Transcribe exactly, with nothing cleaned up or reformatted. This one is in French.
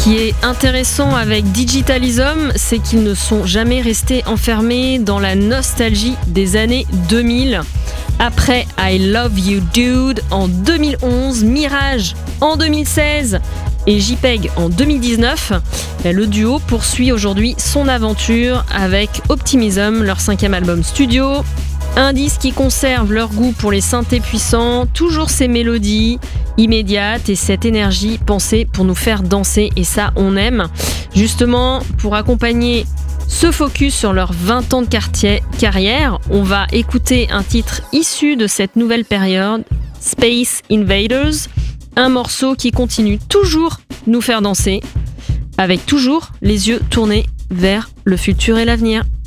qui est intéressant avec Digitalism, c'est qu'ils ne sont jamais restés enfermés dans la nostalgie des années deux mille. Après I Love You Dude en deux mille onze, Mirage en deux mille seize et JPEG en deux mille dix-neuf, le duo poursuit aujourd'hui son aventure avec Optimism, leur cinquième album studio. Un disque qui conserve leur goût pour les synthés puissants, toujours ces mélodies immédiates et cette énergie pensée pour nous faire danser, et ça on aime. Justement, pour accompagner ce focus sur leurs vingt ans de quartier, carrière, on va écouter un titre issu de cette nouvelle période, Space Invaders, un morceau qui continue toujours nous faire danser, avec toujours les yeux tournés vers le futur et l'avenir.